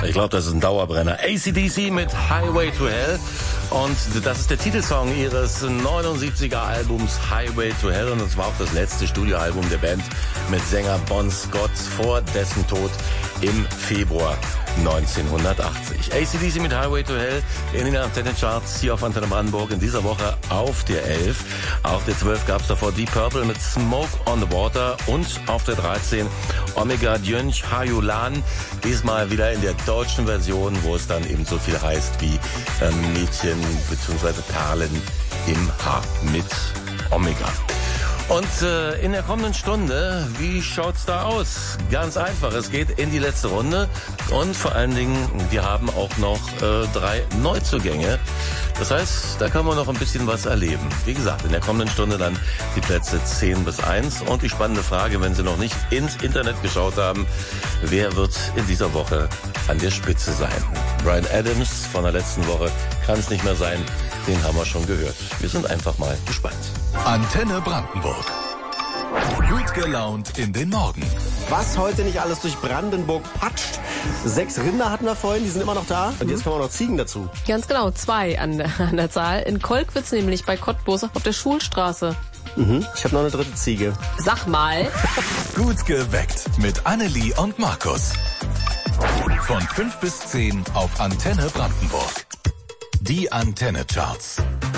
Ich glaube, das ist ein Dauerbrenner. AC/DC mit Highway to Hell. Und das ist der Titelsong ihres 79er Albums Highway to Hell. Und es war auch das letzte Studioalbum der Band mit Sänger Bon Scott vor dessen Tod im Februar 1980. AC/DC mit Highway to Hell in den Antenne-Charts hier auf Antenne Brandenburg in dieser Woche auf der 11. Auf der 12 gab es davor Deep Purple mit Smoke on the Water und auf der 13 Omega Djönch Hajulan. Diesmal wieder in der deutschen Version, wo es dann eben so viel heißt wie Mädchen bzw. Perlen im Haar mit Omega. Und in der kommenden Stunde, wie schaut's da aus? Ganz einfach, es geht in die letzte Runde und vor allen Dingen, wir haben auch noch 3 Neuzugänge. Das heißt, da kann man noch ein bisschen was erleben. Wie gesagt, in der kommenden Stunde dann die Plätze 10 bis 1 und die spannende Frage, wenn Sie noch nicht ins Internet geschaut haben, wer wird in dieser Woche an der Spitze sein? Bryan Adams von der letzten Woche kann es nicht mehr sein, den haben wir schon gehört. Wir sind einfach mal gespannt. Antenne Brandenburg. Gut gelaunt in den Morgen. Was heute nicht alles durch Brandenburg patscht. 6 Rinder hatten wir vorhin, die sind immer noch da. Und jetzt kommen auch noch Ziegen dazu. Ganz genau, 2 an der Zahl. In Kolkwitz nämlich bei Cottbus auf der Schulstraße. Ich habe noch eine 3. Ziege. Sag mal. Gut geweckt mit Annelie und Markus. Von 5 bis 10 auf Antenne Brandenburg. Die Antenne-Charts.